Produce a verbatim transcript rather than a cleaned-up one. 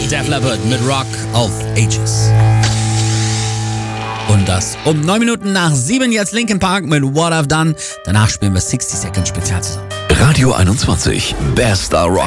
Def Leppard mit Rock of Ages. Und das um neun Minuten nach sieben, jetzt Linkin Park mit What I've Done. Danach spielen wir sixty Second Spezial zusammen. Radio einundzwanzig, bester Rock.